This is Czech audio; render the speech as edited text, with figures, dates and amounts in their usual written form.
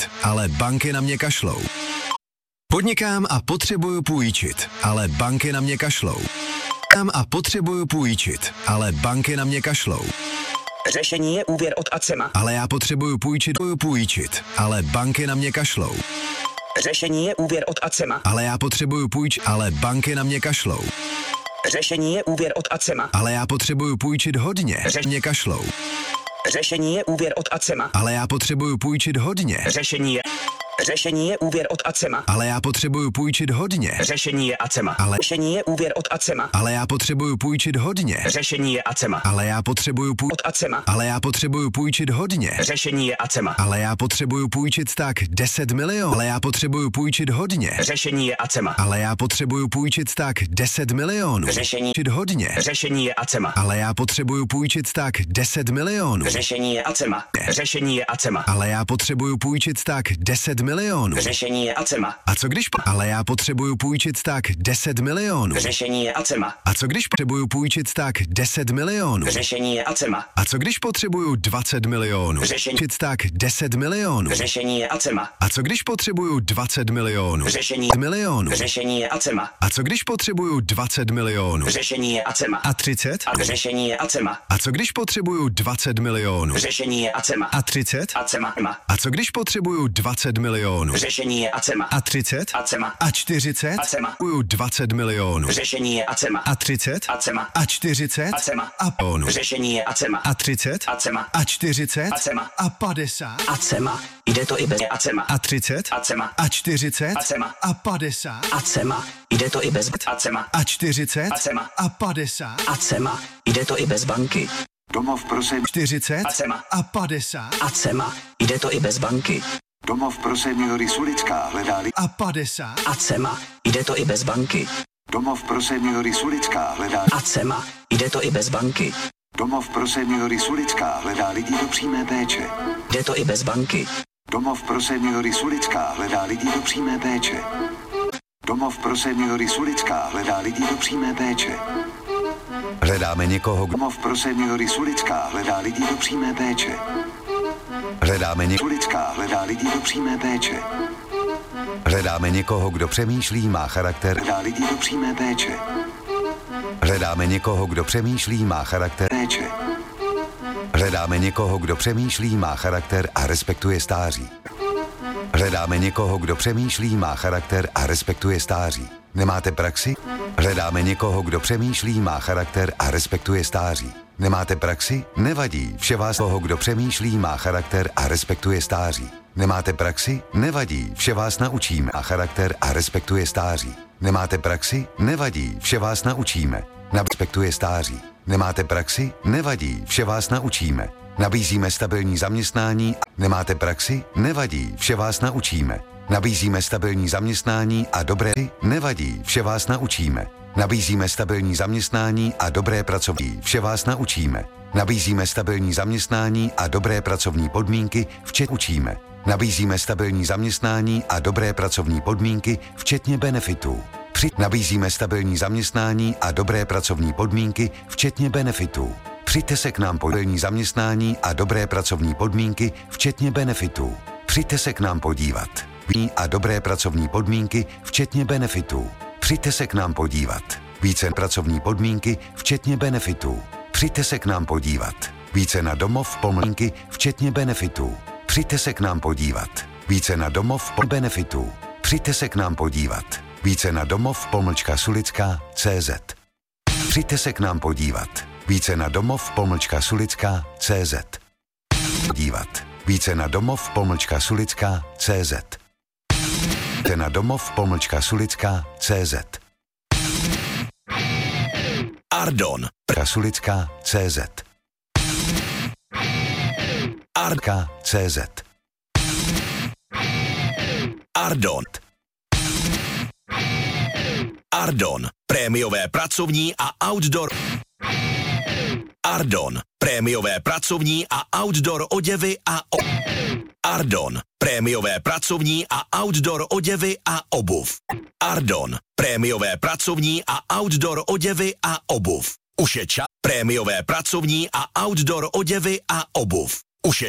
půjčit, ale banky na mě kašlou. Podnikám a potřebuju půjčit, ale banky na mě kašlou. A potřebuju půjčit, ale banky na mě kašlou. Řešení je úvěr od Acema. Ale já potřebuju půjčit, ale banky na mě kašlou. Řešení je úvěr od Acema. Ale já potřebuju půjčit, ale banky na mě kašlou. Řešení je úvěr od Acema. Ale já potřebuju půjčit hodně, mě kašlou. Řešení je úvěr od Acema. Ale já potřebuju půjčit hodně. Řešení je úvěr od Acema. Ale já potřebuju půjčit hodně. Řešení je Acema. Řešení je úvěr od Acema. Ale já potřebuju půjčit hodně. Řešení je Acema. Ale já potřebuju od Acema. Ale já potřebuju půjčit hodně. Řešení je Acema. Ale já potřebuju půjčit tak 10 milionů. Ale já potřebuju půjčit hodně. Řešení je Acema. Ale já potřebuju půjčit tak 10 milionů. Řešení hodně. Řešení je Acema. Ale já potřebuju půjčit tak 10 milionů. Řešení je Acema. Řešení je Acema. Ale já potřebuju půjčit tak 10 milionů. Řešení je Acema. A co když ale já potřebuju půjčit tak 10 milionů. Řešení je Acema. A co když potřebuju půjčit tak 10 milionů. Řešení je Acema. A co když potřebuju 20 milionů. Řešení tak 10 milionů. Řešení je Acema. A co když potřebuju 20 milionů. Řešení milionů. Řešení je Acema. A co když potřebuju 20 milionů. Řešení je Acema. A 30? A řešení je Acema. A co když potřebuju 20 milionů. Řešení je Acema. A 30? Acema. A co když potřebuju 20 milionů. Řešení je Acema. A 30? Acema. A 40? Acema. Potřebuju 20 milionů. Řešení je Acema. A 30? Acema. A 40? Acema. A milionů. Řešení je Acema. A 30? Acema. A 40? Acema. A 50? Acema. Jde to i bez Acema. A 30? Acema. A 40? Acema. A 50? Acema. Jde to i bez Acema. A 40? Acema. A 50? Acema. Jde to i bez banky. Domov pro seniory. 40? Acema. A 50? Acema. Jde to i bez banky. Domov pro seniory Sulická hledá lidi. A 50? Acema. Jde to i bez banky. Domov pro seniory Sulická hledá. Acema. Jde to i bez banky. Domov pro seniory Sulická hledá lidi do přímé péče. Jde to i bez banky. Domov pro seniory Sulická hledá lidi do přímé péče. Domov pro seniory Sulická hledá lidi do přímé péče. Hledáme někoho, Domov pro seniory Sulická hledá lidi do přímé péče. Hledáme Sulická hledá lidi do přímé péče. Hledáme někoho, kdo přemýšlí, má charakter. Hledá lidi do přímé péče. Hledáme někoho, kdo přemýšlí, má charakter. Péče. Hledáme někoho, kdo přemýšlí, má charakter a respektuje stáří. Hledáme někoho, kdo přemýšlí, má charakter a respektuje stáří. Nemáte praxi? Hledáme někoho, kdo přemýšlí, má charakter a respektuje stáří. Nemáte praxi? Nevadí. Vše vás toho, kdo přemýšlí, má charakter a respektuje stáří. Nemáte praxi? Nevadí. Vše vás naučíme. Má charakter a respektuje stáří. Nemáte praxi? Nevadí. Vše vás naučíme. Respektuje stáří. Nemáte praxi? Nevadí. Vše vás naučíme. Nabízíme stabilní zaměstnání. Nemáte praxi? Nevadí. Vše vás naučíme. Nabízíme stabilní zaměstnání a dobré. Nevadí. Vše vás naučíme. Nabízíme stabilní zaměstnání a dobré pracovní. Vše vás naučíme. Nabízíme stabilní zaměstnání a dobré pracovní podmínky, včetně učíme. Nabízíme stabilní zaměstnání a dobré pracovní podmínky, včetně benefitů. Nabízíme stabilní zaměstnání a dobré pracovní podmínky, včetně benefitů. Přijďte se k nám stabilní zaměstnání a dobré pracovní podmínky, včetně benefitů. Přijďte se k nám podívat. A dobré pracovní podmínky, včetně benefitů. Přijďte se k nám podívat. Více pracovní podmínky, včetně benefitů. Přijďte se k nám podívat. Více na domov pomlínky, včetně benefitů. Přijďte se k nám podívat. Více na domov benefitů. Přijďte se k nám podívat. Více na domov Sulická.cz. Přijďte se k nám podívat. Více na domov Sulická.cz. Podívat. Více na domov Sulická.cz. Více na domov Sulická.cz. Ardon. Sulická.cz. Ardka.cz. Ardon. Ardon. Prémiové pracovní a outdoor. Ardon. Prémiové pracovní a outdoor oděvy a Ardon. Prémiové pracovní a outdoor oděvy a obuv. Ardon. Prémiové pracovní a outdoor oděvy a obuv. Už je čas. Prémiové pracovní a outdoor oděvy a obuv. Už je